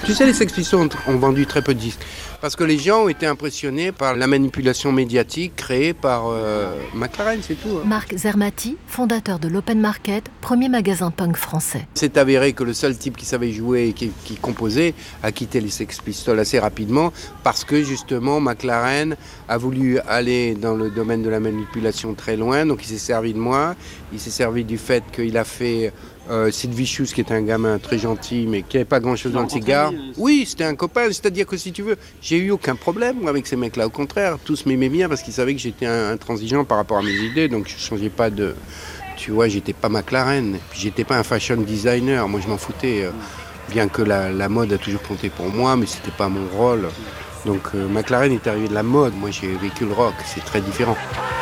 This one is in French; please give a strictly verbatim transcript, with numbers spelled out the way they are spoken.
Tu sais, les Sex Pistols ont, ont vendu très peu de disques. Parce que les gens ont été impressionnés par la manipulation médiatique créée par euh, McLaren, c'est tout. Hein. Marc Zermati, fondateur de l'Open Market, premier magasin punk français. C'est avéré que le seul type qui savait jouer et qui, qui composait a quitté les Sex Pistols assez rapidement parce que justement McLaren a voulu aller dans le domaine de la manipulation très loin. Donc il s'est servi de moi, il s'est servi du fait qu'il a fait... Euh, Sid Vicious, qui était un gamin très gentil mais qui n'avait pas grand chose dans le cigare. Oui, c'était un copain, c'est-à-dire que si tu veux, j'ai eu aucun problème moi, avec ces mecs-là. Au contraire, tous m'aimaient bien parce qu'ils savaient que j'étais intransigeant par rapport à mes idées, donc je ne changeais pas de... Tu vois, j'étais pas McLaren, puis j'étais pas un fashion designer, moi je m'en foutais. Euh, bien que la, la mode a toujours compté pour moi, mais c'était pas mon rôle. Donc euh, McLaren est arrivé de la mode, moi j'ai vécu le rock, c'est très différent.